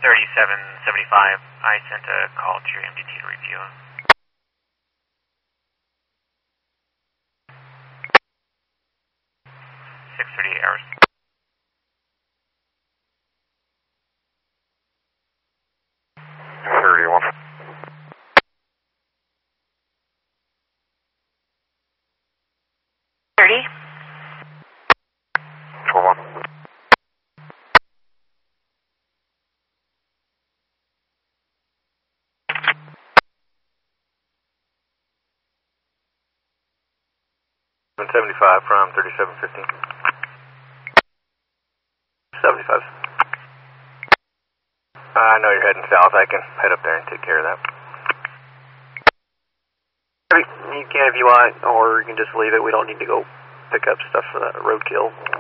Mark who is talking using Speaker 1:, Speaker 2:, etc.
Speaker 1: 3775, I sent a call to your MDT to review. 6:38 hours.
Speaker 2: $775 from 3715. 75. I know you're heading south. I can head up there and take care of that. You can if you want, or you can just leave it. We don't need to go pick up stuff for that roadkill.